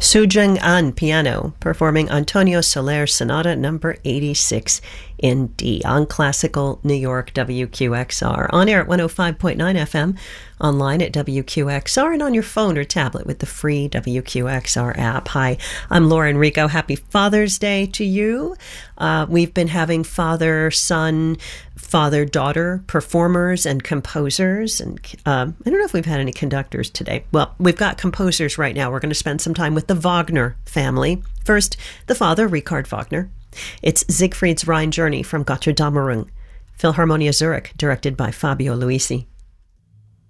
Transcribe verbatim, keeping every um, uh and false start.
Su Jung An, piano, performing Antonio Soler's Sonata number eighty-six in D on Classical New York W Q X R. On air at one oh five point nine F M, online at W Q X R, and on your phone or tablet with the free W Q X R app. Hi, I'm Laura Enrico. Happy Father's Day to you. Uh, we've been having father-son, father-daughter performers and composers. And um, I don't know if we've had any conductors today. Well, we've got composers right now. We're going to spend some time with the Wagner family. First, the father, Richard Wagner. It's Siegfried's Rhine Journey from Götterdammerung. Philharmonia Zurich, directed by Fabio Luisi.